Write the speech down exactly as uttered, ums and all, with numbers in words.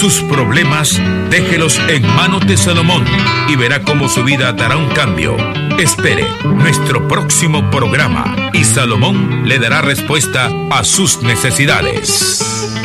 sus problemas, déjelos en manos de Salomón y verá cómo su vida dará un cambio. Espere nuestro próximo programa y Salomón le dará respuesta a sus necesidades.